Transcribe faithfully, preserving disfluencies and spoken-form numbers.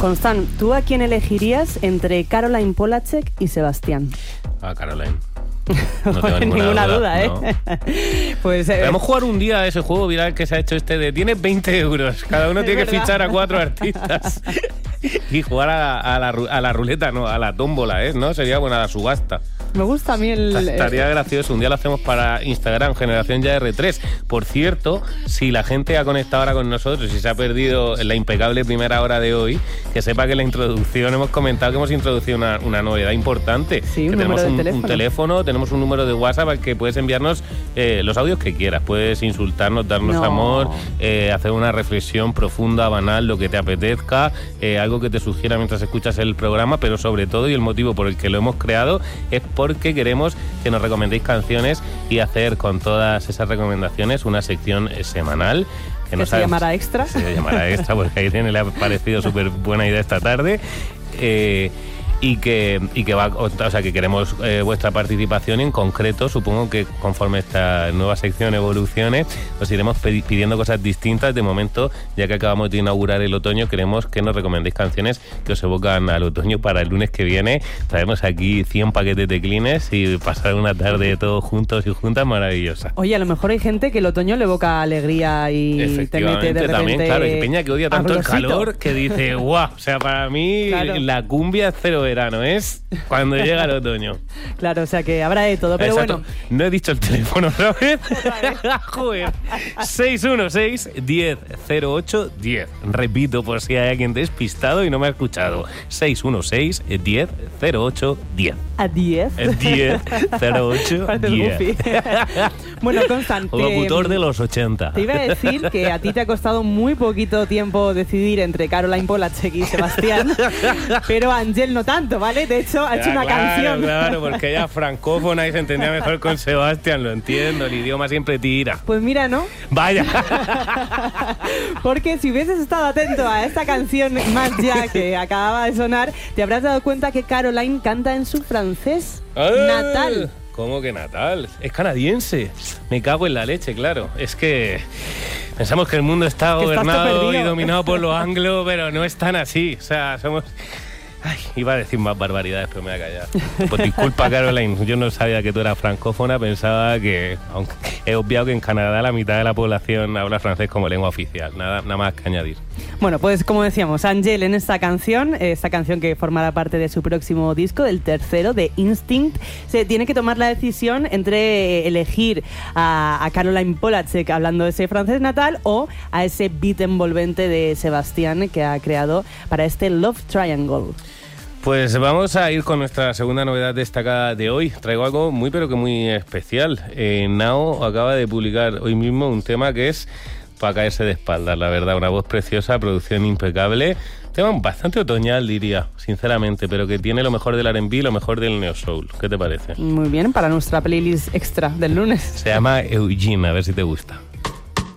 Constant, ¿tú a quién elegirías entre Caroline Polachek y Sebastián? A Caroline. No tengo ninguna, ninguna duda, duda, ¿eh? No. Pues, eh, Podemos jugar un día a ese juego viral que se ha hecho este de tienes veinte euros, cada uno tiene que verdad. fichar a cuatro artistas y jugar a, a, la, a la ruleta, no, a la tómbola, ¿eh? ¿No? Sería buena la subasta. me gusta a mí el... Estaría gracioso. Un día lo hacemos para Instagram, Generación Ya R tres. Por cierto, si la gente ha conectado ahora con nosotros y se ha perdido la impecable primera hora de hoy, que sepa que en la introducción hemos comentado que hemos introducido una, una novedad importante. Sí, un que número tenemos de un, teléfono. un teléfono, tenemos un número de WhatsApp al que puedes enviarnos eh, los audios que quieras. Puedes insultarnos, darnos No. amor, eh, hacer una reflexión profunda, banal, lo que te apetezca, eh, algo que te sugiera mientras escuchas el programa, pero sobre todo, y el motivo por el que lo hemos creado, es porque queremos que nos recomendéis canciones y hacer con todas esas recomendaciones una sección eh, semanal. Que, ¿Que no se sabemos- llamará Extra? Se llamará Extra porque a Irene le ha parecido súper buena idea esta tarde. Eh, y que y que va o sea que queremos eh, vuestra participación. En concreto, supongo que conforme esta nueva sección evolucione, os iremos pedi- pidiendo cosas distintas. De momento, ya que acabamos de inaugurar el otoño, queremos que nos recomendéis canciones que os evocan al otoño. Para el lunes que viene traemos aquí cien paquetes de clines y pasar una tarde todos juntos y juntas maravillosa. Oye, a lo mejor hay gente que el otoño le evoca alegría y te mete de Efectivamente, repente... también, claro, hay peña que odia tanto el abrosito. calor que dice, guau, o sea, para mí Claro. la cumbia es cero verano, es cuando llega el otoño. Claro, o sea que habrá de todo, pero Exacto. bueno... No he dicho el teléfono otra vez. Joder. seis uno seis, diez, cero ocho, diez. Repito por si hay alguien despistado y no me ha escuchado. seis uno seis, diez, cero ocho, diez. ¿A diez? diez, cero ocho, Pareces diez. Goofy. Bueno, Constante... Locutor de los ochenta. Te iba a decir que a ti te ha costado muy poquito tiempo decidir entre Caroline Polachek y Sebastián, pero a Ángel no tanto, ¿vale? De hecho, ha hecho Ya, una claro, canción. Claro, porque ella es francófona y se entendía mejor con Sebastián, lo entiendo, el idioma siempre tira. Pues mira, ¿no? Vaya. Porque si hubieses estado atento a esta canción más ya que acababa de sonar, te habrás dado cuenta que Caroline canta en su francés natal. ¿Cómo que natal? Es canadiense. Me cago en la leche, claro. Es que pensamos que el mundo está Que estás todo gobernado perdido. y dominado por los anglos, pero no es tan así. O sea, somos... Ay, iba a decir más barbaridades, pero me voy a callar. Pues disculpa, Caroline, yo no sabía que tú eras francófona, pensaba que, aunque he obviado que en Canadá la mitad de la población habla francés como lengua oficial, nada, nada más que añadir. Bueno, pues como decíamos, Ángel en esta canción, esta canción que formará parte de su próximo disco, del tercero, de Instinct, se tiene que tomar la decisión entre elegir a, a Caroline Polachek hablando de ese francés natal o a ese beat envolvente de Sebastián que ha creado para este Love Triangle. Pues vamos a ir con nuestra segunda novedad destacada de hoy. Traigo algo muy pero que muy especial. Eh, Nao acaba de publicar hoy mismo un tema que es para caerse de espaldas, la verdad. Una voz preciosa, producción impecable. Tema bastante otoñal, diría, sinceramente, pero que tiene lo mejor del R and B y lo mejor del neo soul. ¿Qué te parece? Muy bien, para nuestra playlist extra del lunes. Se llama Eugene, a ver si te gusta.